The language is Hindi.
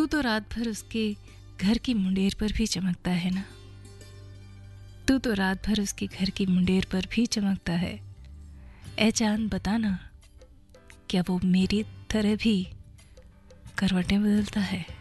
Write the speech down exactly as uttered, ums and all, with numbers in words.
तो रात भर उसके घर की मुंडेर पर भी चमकता है ना। तू तो रात भर उसके घर की मुंडेर पर भी चमकता है। ए चांद बताना, क्या वो मेरी तरह भी करवटें बदलता है?